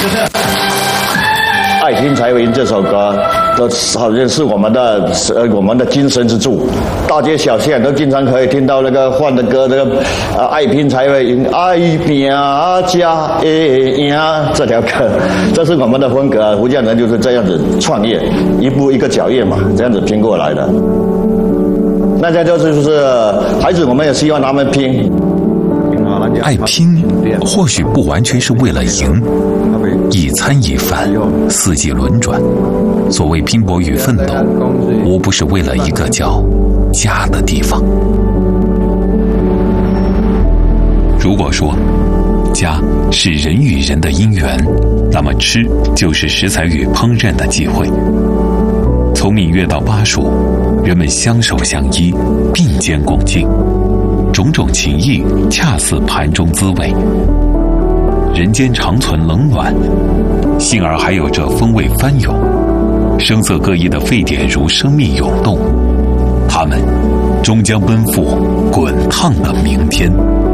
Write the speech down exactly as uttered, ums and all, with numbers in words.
爱拼才会赢这首歌，这好像是我们的呃我们的精神支柱，大街小巷都经常可以听到那个换的歌，这个呃爱拼才会赢，爱拼才会赢这条歌，这是我们的风格。福建人就是这样子创业，一步一个脚印嘛，这样子拼过来的。那这就是就是孩子，我们也希望他们拼。 爱拼或许不完全是为了赢，一餐一饭，四季轮转。所谓拼搏与奋斗，无不是为了一个叫家的地方。如果说家是人与人的姻缘，那么吃就是食材与烹饪的忌讳。从闽粤到巴蜀，人们相守相依，并肩共进，种种情谊恰似盘中滋味。人间长存冷暖，幸而还有这风味翻涌，声色各异的沸点如生命涌动，它们终将奔赴滚烫的明天。